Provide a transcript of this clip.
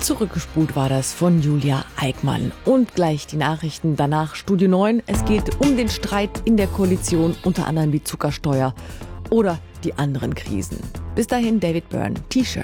Zurückgespult war das von Julia Eickmann. Und gleich die Nachrichten, danach Studio 9. Es geht um den Streit in der Koalition, unter anderem die Zuckersteuer oder die anderen Krisen. Bis dahin David Byrne, T-Shirt.